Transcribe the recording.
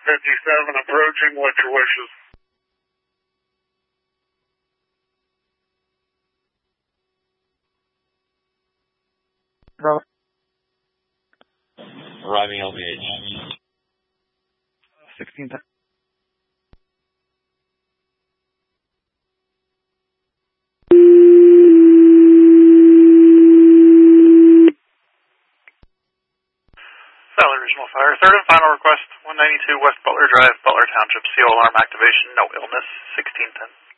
57 approaching, what's your wishes? Bravo. Arriving LVH. 1610. Valley Regional Fire, third and final request, 192 West Butler Drive, Butler Township, CO alarm activation, no illness, 1610.